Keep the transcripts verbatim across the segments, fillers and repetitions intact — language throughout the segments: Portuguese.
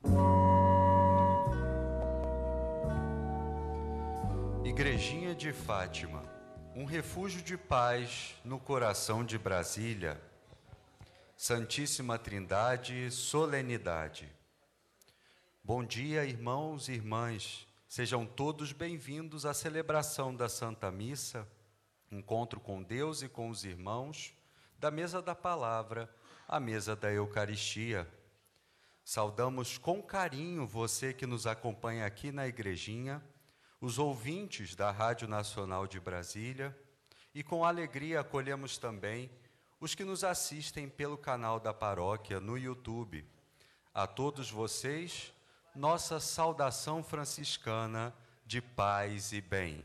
Igrejinha de Fátima, um refúgio de paz no coração de Brasília. Santíssima Trindade, solenidade. Bom dia, irmãos e irmãs. Sejam todos bem-vindos à celebração da Santa Missa, encontro com Deus e com os irmãos, da mesa da palavra à mesa da Eucaristia. Saudamos com carinho você que nos acompanha aqui na Igrejinha, os ouvintes da Rádio Nacional de Brasília, e com alegria acolhemos também os que nos assistem pelo canal da paróquia no YouTube. A todos vocês, nossa saudação franciscana de paz e bem.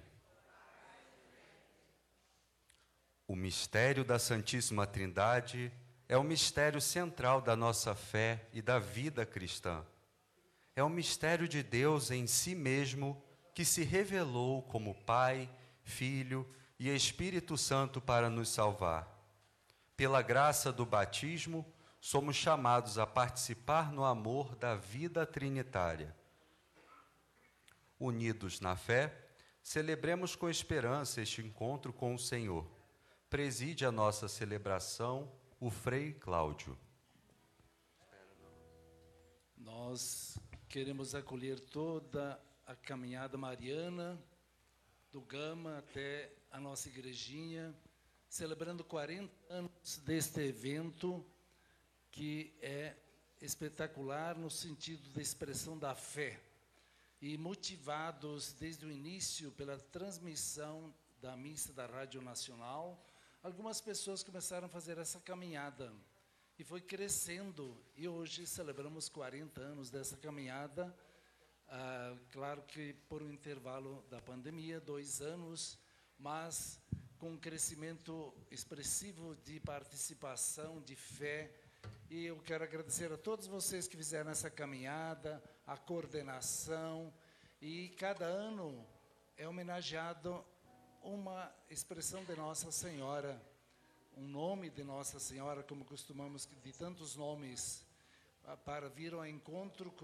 O mistério da Santíssima Trindade é o mistério central da nossa fé e da vida cristã. É o mistério de Deus em si mesmo, que se revelou como Pai, Filho e Espírito Santo para nos salvar. Pela graça do batismo, somos chamados a participar no amor da vida trinitária. Unidos na fé, celebremos com esperança este encontro com o Senhor. Preside a nossa celebração o Frei Cláudio. Nós queremos acolher toda a caminhada mariana, do Gama até a nossa igrejinha, celebrando quarenta anos deste evento, que é espetacular no sentido da expressão da fé, e motivados desde o início pela transmissão da missa da Rádio Nacional, algumas pessoas começaram a fazer essa caminhada, e foi crescendo, e hoje celebramos quarenta anos dessa caminhada. Ah, claro que por um intervalo da pandemia, dois anos, mas com um crescimento expressivo de participação, de fé. E eu quero agradecer a todos vocês que fizeram essa caminhada, a coordenação. E cada ano é homenageado uma expressão de Nossa Senhora, um nome de Nossa Senhora, como costumamos, de tantos nomes, para vir ao encontro com